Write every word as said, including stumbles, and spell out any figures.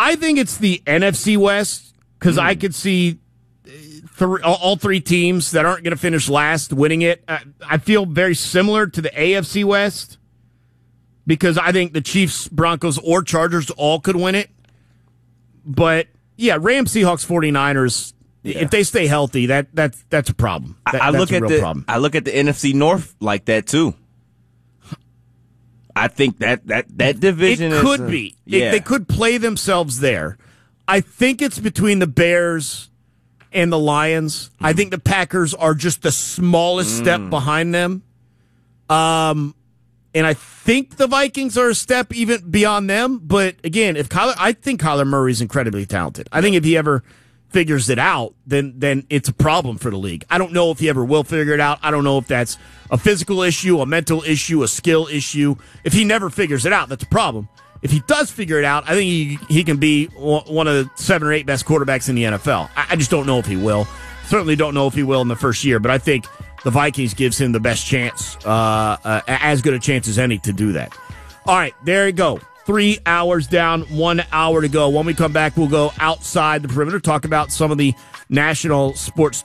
I think it's the N F C West because mm. I could see th- all three teams that aren't going to finish last winning it. I, I feel very similar to the A F C West because I think the Chiefs, Broncos, or Chargers all could win it. But, yeah, Rams, Seahawks, 49ers, yeah. if they stay healthy, that, that that's a problem. That, I, I that's look a at real the, problem. I look at the N F C North like that, too. I think that that, that division it is... could uh, be. Yeah. It, they could play themselves there. I think it's between the Bears and the Lions. Mm. I think the Packers are just the smallest mm. step behind them. Um, and I think the Vikings are a step even beyond them. But again, if Kyler, I think Kyler Murray is incredibly talented. I think if he ever figures it out, then then it's a problem for the league. I don't know if he ever will figure it out. I don't know if that's a physical issue, a mental issue, a skill issue. If he never figures it out, that's a problem. If he does figure it out, I think he he can be one of the seven or eight best quarterbacks in the N F L. I, I just don't know if he will. Certainly don't know if he will in the first year, but I think the Vikings gives him the best chance, uh, uh, as good a chance as any to do that. All right, there you go. Three hours down, one hour to go. When we come back, we'll go outside the perimeter, talk about some of the national sports